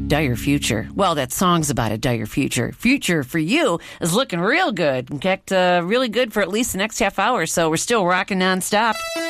dire future. Well, that song's about a dire future. Future for you is looking real good. In fact, really good for at least the next half hour, so we're still rocking nonstop.